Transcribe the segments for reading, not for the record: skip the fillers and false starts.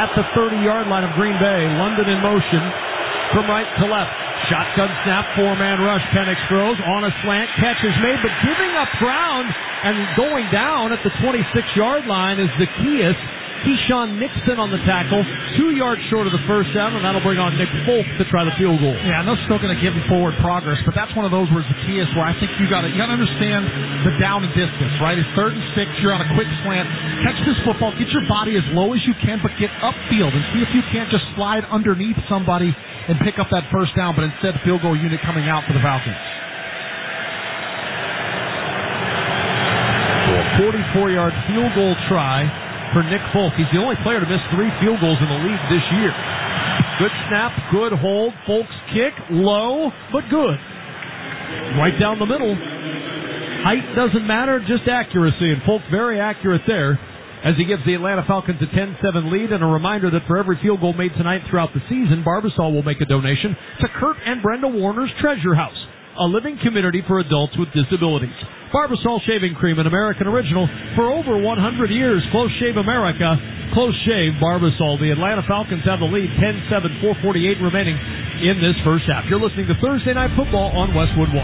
at the 30-yard line of Green Bay. London in motion from right to left. Shotgun snap, four-man rush. Penix throws on a slant. Catch is made, but giving up ground and going down at the 26-yard line is Zaccheaus. Keyshawn Nixon on the tackle, 2 yards short of the first down, and that'll bring on Nick Folk to try the field goal. Yeah, and they're still going to give him forward progress, but that's one of those where Zaccheaus, where I think you got to understand the down and distance, right? It's 3rd and 6, you're on a quick slant. Catch this football, get your body as low as you can, but get upfield and see if you can't just slide underneath somebody and pick up that first down, but instead field goal unit coming out for the Falcons. So a 44-yard field goal try for Nick Folk. He's the only player to miss 3 field goals in the league this year. Good snap, good hold. Folk's kick, low, but good. Right down the middle. Height doesn't matter, just accuracy, and Folk very accurate there as he gives the Atlanta Falcons a 10-7 lead. And a reminder that for every field goal made tonight throughout the season, Barbasol will make a donation to Kurt and Brenda Warner's Treasure House, a living community for adults with disabilities. Barbasol Shaving Cream, an American original for over 100 years. Close Shave America, Close Shave Barbasol. The Atlanta Falcons have the lead, 10-7, 4:48 remaining in this first half. You're listening to Thursday Night Football on Westwood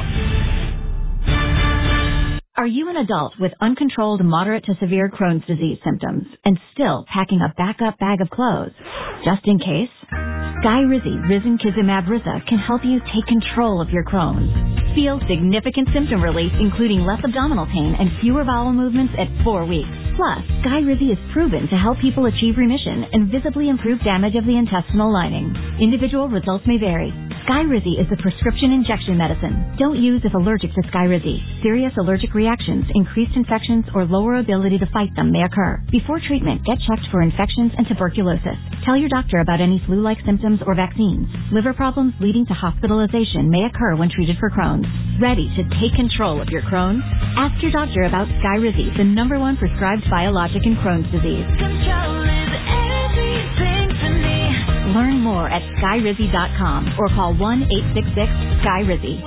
One. Are you an adult with uncontrolled moderate to severe Crohn's disease symptoms and still packing a backup bag of clothes? Just in case? Skyrizi Risankizumab Riza can help you take control of your Crohn's. Feel significant symptom relief, including less abdominal pain and fewer bowel movements at 4 weeks. Plus, Skyrizi is proven to help people achieve remission and visibly improve damage of the intestinal lining. Individual results may vary. Skyrizi is a prescription injection medicine. Don't use if allergic to Skyrizi. Serious allergic reactions, increased infections, or lower ability to fight them may occur. Before treatment, get checked for infections and tuberculosis. Tell your doctor about any flu-like symptoms or vaccines. Liver problems leading to hospitalization may occur when treated for Crohn's. Ready to take control of your Crohn's? Ask your doctor about Skyrizi, the #1 prescribed biologic in Crohn's disease. Control is everything to me. Learn more at skyrizi.com or call 1-866-SKYRIZI.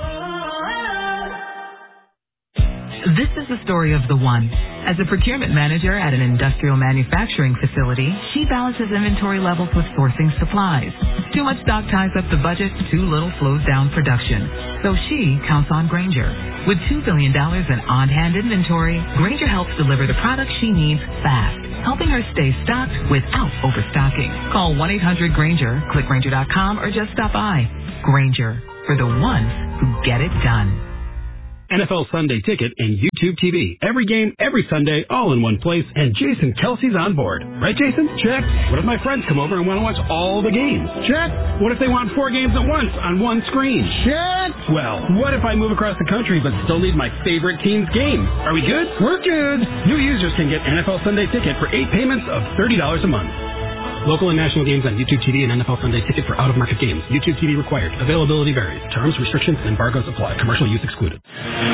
This is the story of the one. As a procurement manager at an industrial manufacturing facility, she balances inventory levels with sourcing supplies. Too much stock ties up the budget, too little slows down production. So she counts on Grainger. With $2 billion in on-hand inventory, Grainger helps deliver the products she needs fast, helping her stay stocked without overstocking. Call 1-800-GRAINGER, click Grainger.com, or just stop by. Grainger, for the ones who get it done. NFL Sunday Ticket and YouTube TV. Every game, every Sunday, all in one place, and Jason Kelsey's on board. Right, Jason? Check. What if my friends come over and want to watch all the games? Check. What if they want 4 games at once on one screen? Check. Well, what if I move across the country but still need my favorite team's game? Are we good? We're good. New users can get NFL Sunday Ticket for 8 payments of $30 a month. Local and national games on YouTube TV and NFL Sunday Ticket for out-of-market games. YouTube TV required. Availability varies. Terms, restrictions, and embargoes apply. Commercial use excluded.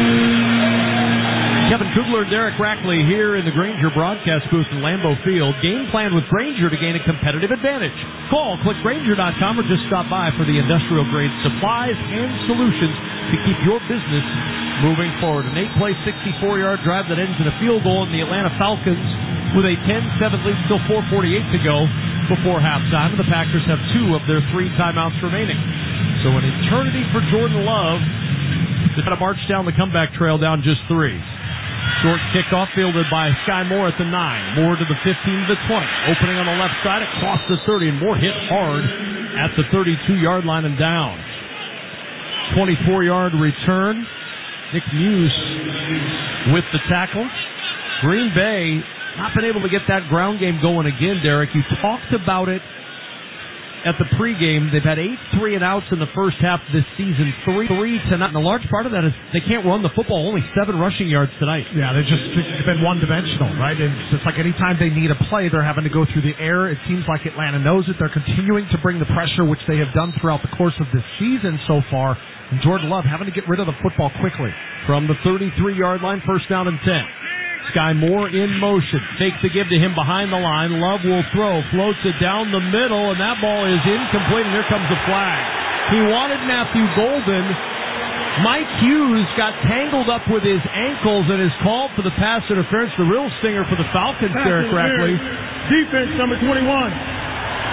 Kevin Kugler and Derek Rackley here in the Grainger broadcast booth in Lambeau Field. Game plan with Grainger to gain a competitive advantage. Call, click Grainger.com, or just stop by for the industrial-grade supplies and solutions to keep your business moving forward. An 8-play, 64-yard drive that ends in a field goal, in the Atlanta Falcons with a 10-7 lead, still 4:48 to go before halftime. The Packers have 2 of their 3 timeouts remaining. So an eternity for Jordan Love to try to march down the comeback trail down just 3. Short kickoff fielded by Sky Moore at the 9. Moore to the 15 to the 20. Opening on the left side across the 30, and Moore hit hard at the 32-yard line and down. 24-yard return. Nick Muse with the tackle. Green Bay not been able to get that ground game going again, Derek. You talked about it at the pregame. They've had 8 3-and-outs in the first half of this season, 3 tonight. And a large part of that is they can't run the football, only 7 rushing yards tonight. Yeah, they've been one-dimensional, right? And it's like anytime they need a play, they're having to go through the air. It seems like Atlanta knows it. They're continuing to bring the pressure, which they have done throughout the course of this season so far. And Jordan Love having to get rid of the football quickly. From the 33-yard line, first down and 10. Sky Moore in motion. Takes the give to him behind the line. Love will throw. Floats it down the middle, and that ball is incomplete, and here comes the flag. He wanted Matthew Golden. Mike Hughes got tangled up with his ankles and is called for the pass interference. The real stinger for the Falcons, Derek Rackley. Defense number 21.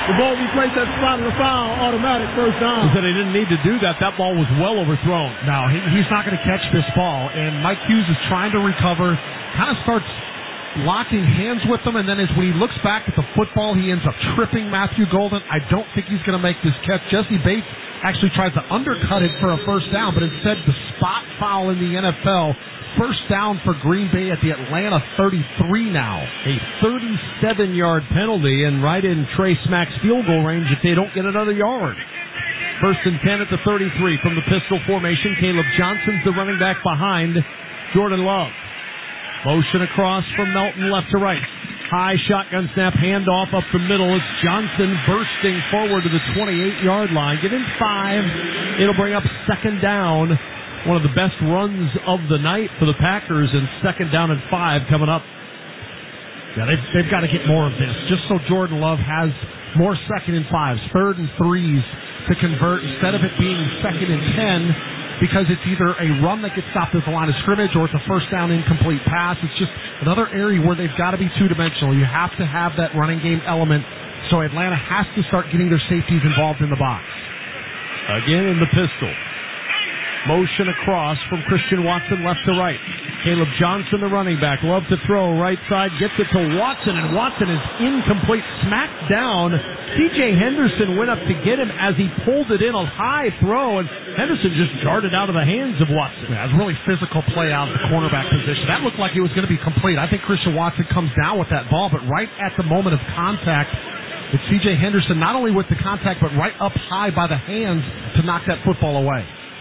The ball be placed at the spot of the foul, automatic first down. He said he didn't need to do that. That ball was well overthrown. No, he's not going to catch this ball. And Mike Hughes is trying to recover, kind of starts locking hands with him, and then when he looks back at the football, he ends up tripping Matthew Golden. I don't think he's going to make this catch. Jesse Bates actually tries to undercut it for a first down, but instead the spot foul in the NFL. First down for Green Bay at the Atlanta 33 now. A 37-yard penalty and right in Trey Smack's field goal range if they don't get another yard. First and 10 at the 33 from the pistol formation. Caleb Johnson's the running back behind Jordan Love. Motion across from Melton left to right. High shotgun snap, handoff up the middle. It's Johnson bursting forward to the 28-yard line. Get in 5. It'll bring up second down. One of the best runs of the night for the Packers, and second down and 5 coming up. Yeah, they've got to get more of this, just so Jordan Love has more second and 5s, third and 3s to convert instead of it being second and 10, because it's either a run that gets stopped at the line of scrimmage or it's a first down incomplete pass. It's just another area where they've got to be two-dimensional. You have to have that running game element, so Atlanta has to start getting their safeties involved in the box. Again in the pistol. Motion across from Christian Watson left to right. Caleb Johnson, the running back, love to throw right side, gets it to Watson, and Watson is incomplete, smacked down. C.J. Henderson went up to get him as he pulled it in, a high throw, and Henderson just darted out of the hands of Watson. Yeah, it was a really physical play out of the cornerback position. That looked like it was going to be complete. I think Christian Watson comes down with that ball, but right at the moment of contact, it's C.J. Henderson, not only with the contact, but right up high by the hands to knock that football away.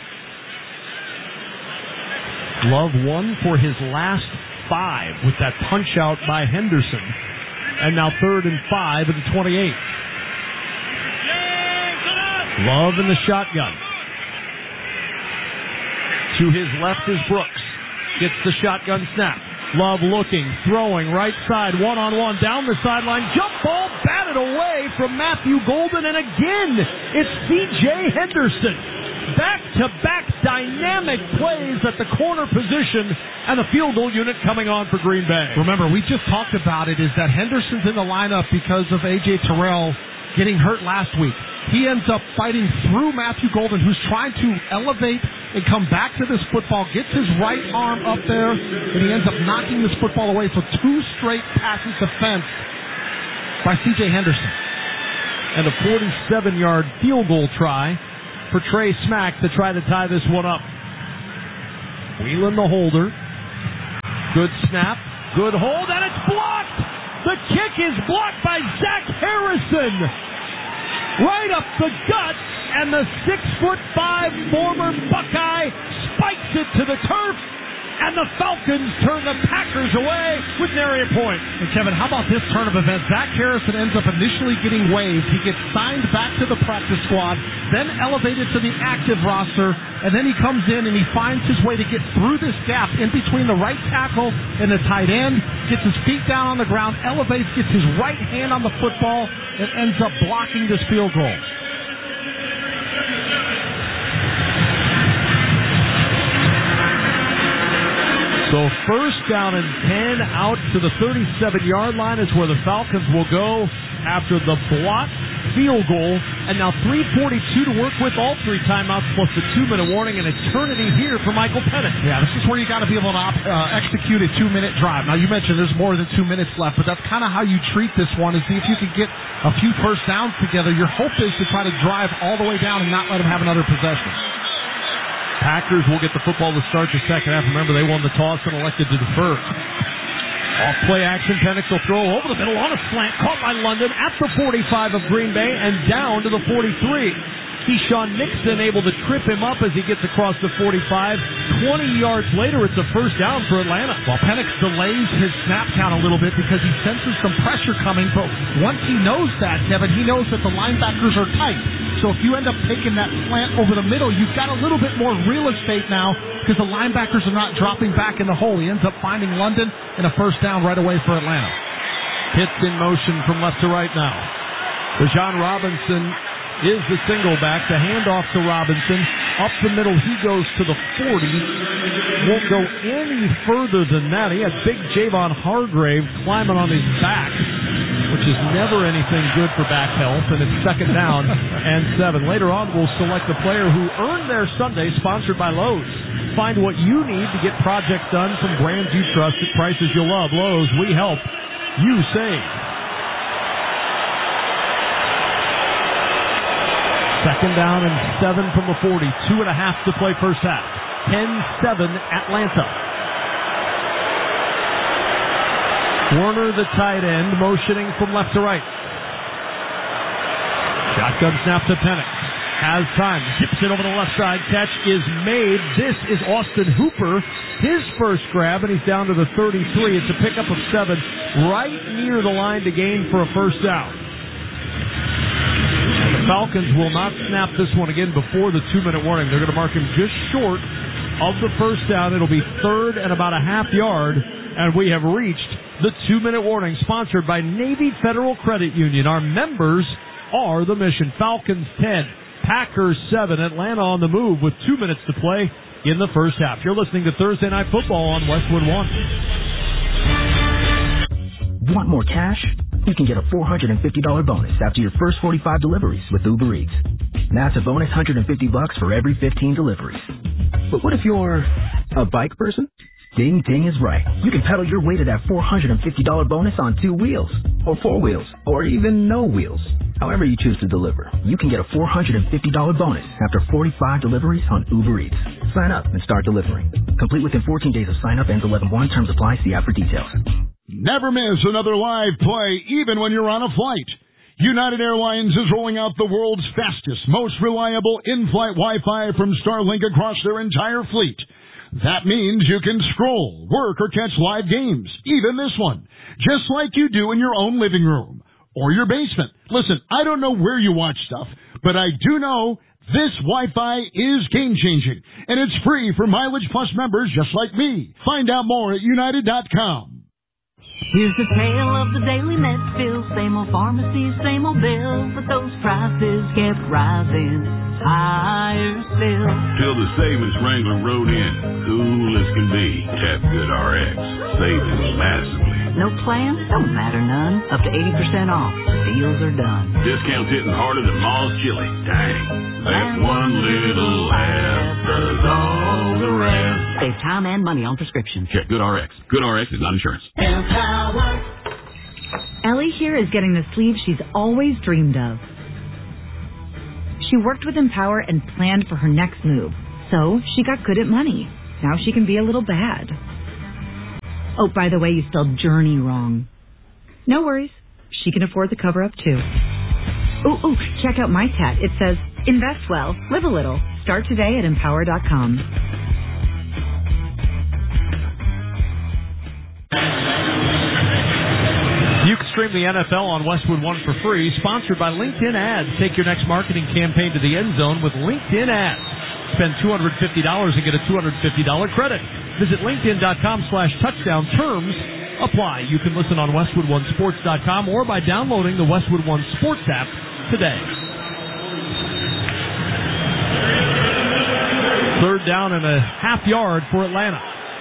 Love won for his last 5 with that punch out by Henderson. And now third and 5 at the 28. Love in the shotgun. To his left is Brooks. Gets the shotgun snap. Love looking, throwing, right side, one-on-one, down the sideline. Jump ball batted away from Matthew Golden. And again, it's C.J. Henderson. Back-to-back dynamic plays at the corner position, and the field goal unit coming on for Green Bay. Remember, we just talked about it, is that Henderson's in the lineup because of A.J. Terrell getting hurt last week. He ends up fighting through Matthew Golden, who's trying to elevate and come back to this football, gets his right arm up there, and he ends up knocking this football away for 2 straight passes defense by C.J. Henderson. And a 47-yard field goal try for Trey Smack to try to tie this one up. Wheeling the holder. Good snap. Good hold, and it's blocked! The kick is blocked by Zach Harrison. Right up the gut, and the 6'5" former Buckeye spikes it to the turf, and the Falcons turn the Packers away with nary a point. And Kevin, how about this turn of events? Zach Harrison ends up initially getting waived. He gets signed back to the practice squad, then elevated to the active roster, and then he comes in and he finds his way to get through this gap in between the right tackle and the tight end, gets his feet down on the ground, elevates, gets his right hand on the football, and ends up blocking this field goal. So first down and 10 out to the 37-yard line is where the Falcons will go after the blocked field goal. And now 3:42 to work with, all 3 timeouts plus the 2-minute warning, and eternity here for Michael Penix. Yeah, this is where you got to be able to execute a 2-minute drive. Now, you mentioned there's more than 2 minutes left, but that's kind of how you treat this one, is see if you could get a few first downs together. Your hope is to try to drive all the way down and not let them have another possession. Packers will get the football to start the second half. Remember, they won the toss and elected to defer. Off play action, Penix will throw over the middle on a slant, caught by London at the 45 of Green Bay and down to the 43. Keyshawn Nixon able to trip him up as he gets across the 45. 20 yards later, it's a first down for Atlanta. Well, Penix delays his snap count a little bit because he senses some pressure coming, but once he knows that, Kevin, he knows that the linebackers are tight. So if you end up taking that slant over the middle, you've got a little bit more real estate now because the linebackers are not dropping back in the hole. He ends up finding London and a first down right away for Atlanta. Hits in motion from left to right now. Bijan Robinson is the single back. The handoff to Robinson. Up the middle, he goes to the 40. Won't go any further than that. He had big Javon Hargrave climbing on his back, which is never anything good for back health, and it's second down and 7. Later on, we'll select the player who earned their Sunday, sponsored by Lowe's. Find what you need to get projects done from brands you trust at prices you love. Lowe's, we help you save. Second down and 7 from the 40. 2.5 to play first half. 10-7 Atlanta. Warner, the tight end, motioning from left to right. Shotgun snap to Penix. Has time. Zips it over the left side. Catch is made. This is Austin Hooper. His first grab, and he's down to the 33. It's a pickup of 7 right near the line to gain for a first down. The Falcons will not snap this one again before the 2-minute warning. They're going to mark him just short of the first down. It'll be third and about a half yard, and we have reached the 2-minute warning, sponsored by Navy Federal Credit Union. Our members are the mission. Falcons 10, Packers 7. Atlanta on the move with 2 minutes to play in the first half. You're listening to Thursday Night Football on Westwood One. Want more cash? You can get a $450 bonus after your first 45 deliveries with Uber Eats. That's a bonus $150 for every 15 deliveries. But what if you're a bike person? Ding Ding is right. You can pedal your way to that $450 bonus on 2 wheels, or 4 wheels, or even no wheels. However you choose to deliver, you can get a $450 bonus after 45 deliveries on Uber Eats. Sign up and start delivering. Complete within 14 days of sign up. Ends 11/1. Terms apply. See app for details. Never miss another live play, even when you're on a flight. United Airlines is rolling out the world's fastest, most reliable in-flight Wi-Fi from Starlink across their entire fleet. That means you can scroll, work, or catch live games, even this one, just like you do in your own living room or your basement. Listen, I don't know where you watch stuff, but I do know this Wi-Fi is game-changing, and it's free for Mileage Plus members just like me. Find out more at United.com. Here's the tale of the daily net bill. Same old pharmacy, same old bill, but those prices kept rising higher still. Till the savings Wrangler rode in, cool as can be at GoodRx. Savings massively. No plan? Don't matter none. Up to 80% off. Deals are done. Discounts hitting harder than Ma's chili. Dang. That one little laugh does all the rest. Save time and money on prescriptions. Check GoodRx. GoodRx is not insurance. Ellie here is getting the sleeve she's always dreamed of. She worked with Empower and planned for her next move, so she got good at money. Now she can be a little bad. Oh, by the way, you spelled journey wrong. No worries. She can afford the cover-up, too. Ooh, check out my tat. It says, invest well, live a little. Start today at Empower.com. You can stream the NFL on Westwood One for free, sponsored by LinkedIn Ads. Take your next marketing campaign to the end zone with LinkedIn Ads. Spend $250 and get a $250 credit. Visit LinkedIn.com/touchdown. Terms apply. You can listen on WestwoodOneSports.com or by downloading the Westwood One Sports app today. Third down and a half yard for Atlanta.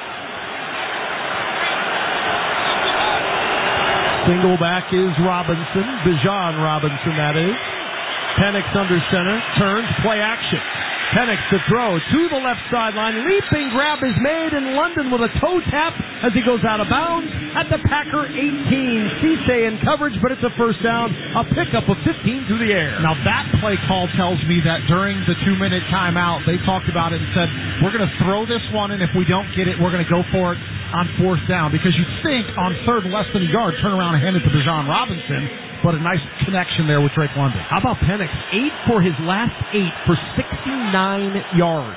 Single back is Robinson. Bijan Robinson, that is. Penix under center. Turns. Play action. Penix to throw to the left sideline. Leaping grab is made in London with a toe tap as he goes out of bounds at the Packer 18. Cisse in coverage, but it's a first down. A pickup of 15 through the air. Now that play call tells me that during the 2-minute timeout, they talked about it and said, we're going to throw this one, and if we don't get it, we're going to go for it on fourth down. Because you'd think on third less than a yard, turn around and hand it to Bijan Robinson. But a nice connection there with Drake London. How about Penix? 8 for his last 8 for 69 yards.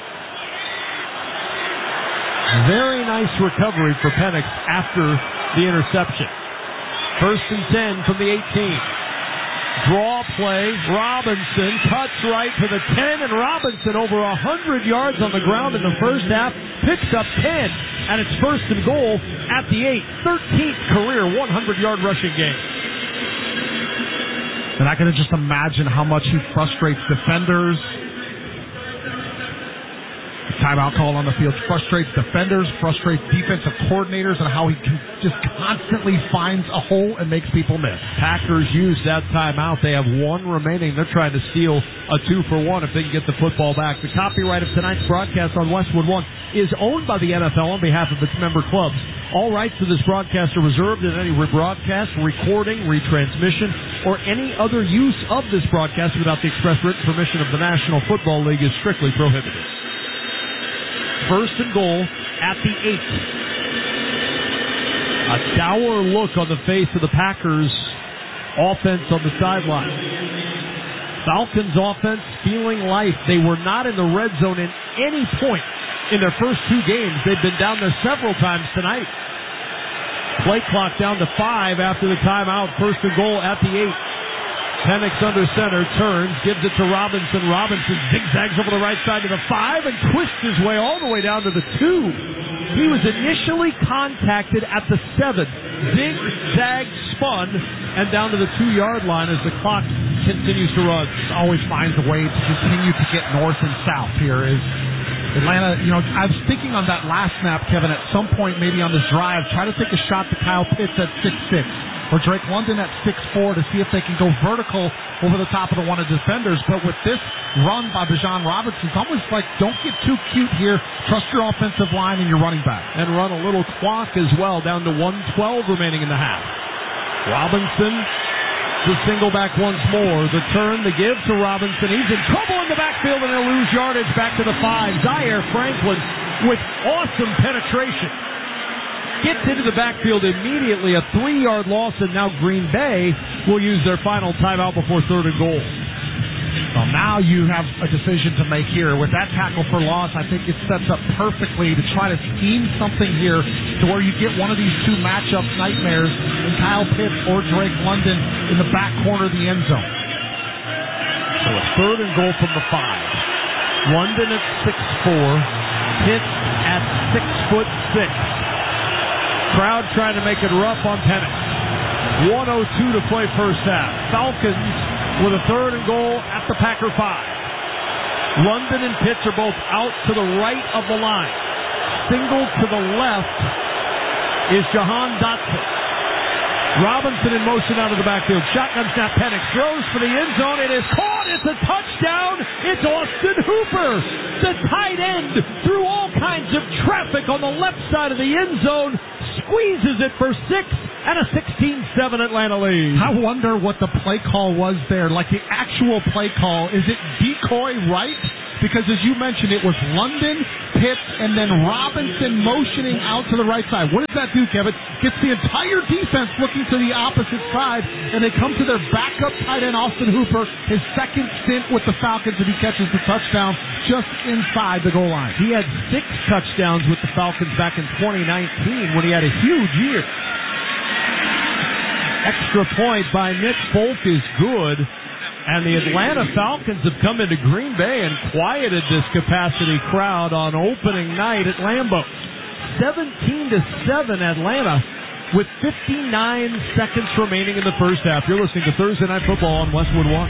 Very nice recovery for Penix after the interception. First and 10 from the 18. Draw play. Robinson cuts right to the 10, and Robinson over 100 yards on the ground in the first half. Picks up 10, and it's first and goal at the 8. 13th career 100-yard rushing game. And I can just imagine how much he frustrates defenders. timeout call on the field. Frustrates defenders, frustrates defensive coordinators, and how he can just constantly finds a hole and makes people miss. Packers use that timeout. They have one remaining. They're trying to steal a 2-for-1 if they can get the football back. The copyright of tonight's broadcast on Westwood One is owned by the NFL on behalf of its member clubs. All rights to this broadcast are reserved, and any rebroadcast, recording, retransmission, or any other use of this broadcast without the express written permission of the National Football League is strictly prohibited. First and goal at the 8. A dour look on the face of the Packers offense on the sideline. Falcons offense feeling life. They were not in the red zone at any point in their first 2 games. They've been down there several times tonight. Play clock down to 5 after the timeout. First and goal at the 8. Penix under center, turns, gives it to Robinson. Robinson zigzags over the right side to the 5 and twists his way all the way down to the 2. He was initially contacted at the 7. Zigzag spun and down to the 2-yard line as the clock continues to run. Always finds a way to continue to get north and south here. Is Atlanta, I was thinking on that last snap, Kevin, at some point maybe on this drive, try to take a shot to Kyle Pitts at 6'6". Or Drake London at 6'4" to see if they can go vertical over the top of the one of defenders. But with this run by Bijan Robinson, it's almost like don't get too cute here. Trust your offensive line and your running back. And run a little clock as well, down to 1:12 remaining in the half. Robinson, the single back once more. The turn, the give to Robinson. He's in trouble in the backfield and he'll lose yardage back to the 5. Zaire Franklin with awesome penetration gets into the backfield immediately, a 3-yard loss, and now Green Bay will use their final timeout before 3rd and goal. Well, now you have a decision to make here. With that tackle for loss, I think it sets up perfectly to try to scheme something here to where you get one of these 2 matchup nightmares in Kyle Pitts or Drake London in the back corner of the end zone. So a 3rd and goal from the 5. London at 6'4", Pitts at 6'6". Crowd trying to make it rough on Penix. 1:02 to play first half. Falcons with a 3rd and goal at the Packer 5. London and Pitts are both out to the right of the line. Single to the left is Jahan Dotson. Robinson in motion out of the backfield. Shotgun snap. Penix throws for the end zone. It is caught. It's a touchdown. It's Austin Hooper. The tight end through all kinds of traffic on the left side of the end zone. Squeezes it for 6 and a 16-7 Atlanta lead. I wonder what the play call was there. Like the actual play call. Is it decoy right? Because as you mentioned, it was London, Pitts, and then Robinson motioning out to the right side. What does that do, Kevin? Gets the entire defense looking to the opposite side, and they come to their backup tight end, Austin Hooper, his second stint with the Falcons, and he catches the touchdown just inside the goal line. He had 6 touchdowns with the Falcons back in 2019 when he had a huge year. Extra point by Nick Folk is good. And the Atlanta Falcons have come into Green Bay and quieted this capacity crowd on opening night at Lambeau. 17-7 Atlanta with 59 seconds remaining in the first half. You're listening to Thursday Night Football on Westwood One.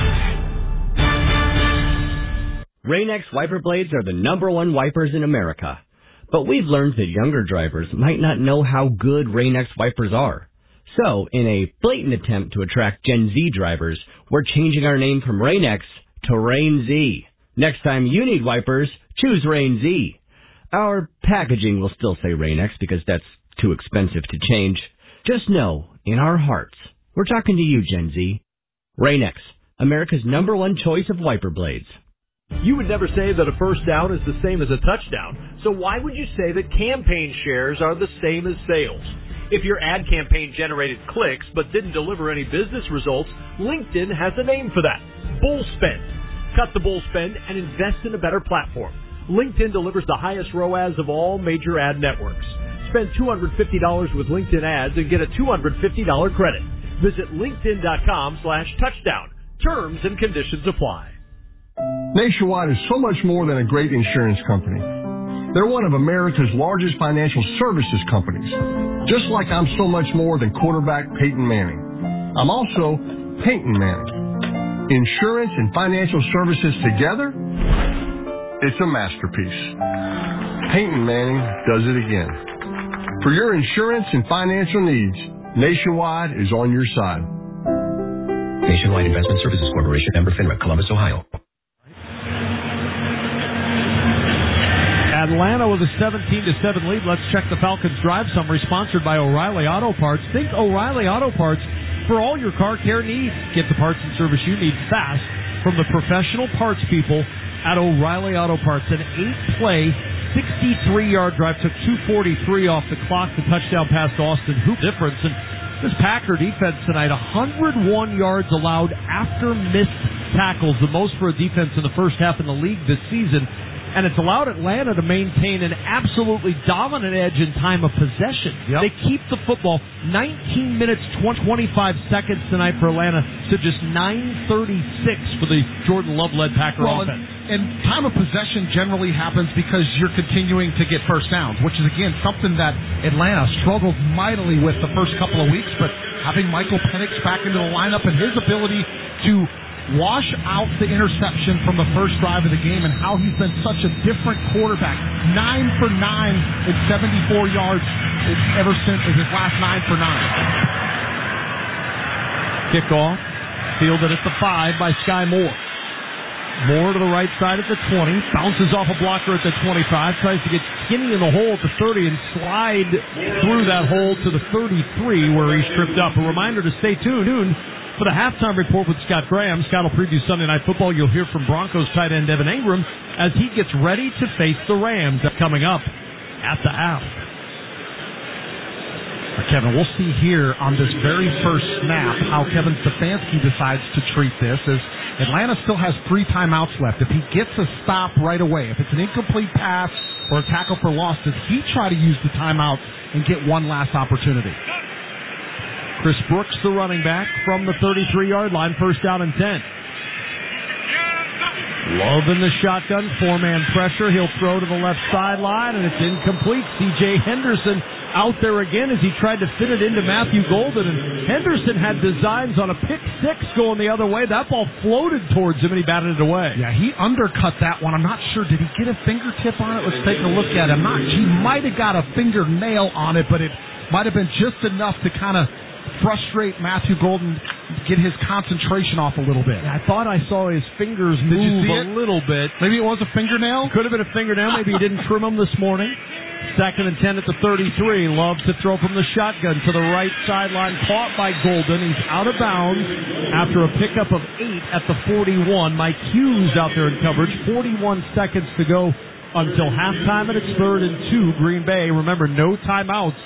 Rain-X wiper blades are the #1 wipers in America. But we've learned that younger drivers might not know how good Rain-X wipers are. So, in a blatant attempt to attract Gen Z drivers, we're changing our name from Rain-X to Rain Z. Next time you need wipers, choose Rain Z. Our packaging will still say Rain-X because that's too expensive to change. Just know, in our hearts, we're talking to you, Gen Z. Rain-X, America's #1 choice of wiper blades. You would never say that a first down is the same as a touchdown, so why would you say that campaign shares are the same as sales? If your ad campaign generated clicks but didn't deliver any business results, LinkedIn has a name for that. Bull spend. Cut the bull spend and invest in a better platform. LinkedIn delivers the highest ROAS of all major ad networks. Spend $250 with LinkedIn ads and get a $250 credit. Visit linkedin.com/touchdown. Terms and conditions apply. Nationwide is so much more than a great insurance company. They're one of America's largest financial services companies. Just like I'm so much more than quarterback Peyton Manning. I'm also Peyton Manning. Insurance and financial services together? It's a masterpiece. Peyton Manning does it again. For your insurance and financial needs, Nationwide is on your side. Nationwide Investment Services Corporation, member FINRA, Columbus, Ohio. Atlanta with a 17-7 lead. Let's check the Falcons drive summary, sponsored by O'Reilly Auto Parts. Think O'Reilly Auto Parts for all your car care needs. Get the parts and service you need fast from the professional parts people at O'Reilly Auto Parts. An 8-play, 63-yard drive, took 2:43 off the clock. The touchdown pass to Austin Hoop difference. And this Packer defense tonight, 101 yards allowed after missed tackles, the most for a defense in the first half in the league this season. And it's allowed Atlanta to maintain an absolutely dominant edge in time of possession. Yep. They keep the football 19 minutes, 25 seconds tonight for Atlanta to just 9:36 for the Jordan Love-led Packer offense. And time of possession generally happens because you're continuing to get first downs, which is, again, something that Atlanta struggled mightily with the first couple of weeks. But having Michael Penix back into the lineup and his ability to wash out the interception from the first drive of the game and how he's been such a different quarterback. 9 for 9 at 74 yards ever since his last 9 for 9. Kickoff, fielded at the 5 by Sky Moore. Moore to the right side at the 20, bounces off a blocker at the 25, tries to get skinny in the hole at the 30 and slide through that hole to the 33 where he's tripped up. A reminder to stay tuned for the halftime report with Scott Graham. Scott will preview Sunday Night Football. You'll hear from Broncos tight end Evan Ingram as he gets ready to face the Rams coming up at the half. Kevin, we'll see here on this very first snap how Kevin Stefanski decides to treat this, as Atlanta still has 3 timeouts left. If he gets a stop right away, if it's an incomplete pass or a tackle for loss, does he try to use the timeout and get one last opportunity? Chris Brooks, the running back, from the 33-yard line, first down and 10. Love in the shotgun, 4-man pressure. He'll throw to the left sideline, and it's incomplete. C.J. Henderson out there again as he tried to fit it into Matthew Golden, and Henderson had designs on a pick six going the other way. That ball floated towards him, and he batted it away. Yeah, he undercut that one. I'm not sure. Did he get a fingertip on it? Let's take a look at it. He might have got a fingernail on it, but it might have been just enough to kind of frustrate Matthew Golden, get his concentration off a little bit. Yeah, I thought I saw his fingers move a little bit. Maybe it was a fingernail? Could have been a fingernail. Maybe he didn't trim them this morning. 2nd and 10 at the 33. Love to throw from the shotgun to the right sideline. Caught by Golden. He's out of bounds after a pickup of 8 at the 41. Mike Hughes out there in coverage. 41 seconds to go until halftime, and it's 3rd and 2. Green Bay. Remember, no timeouts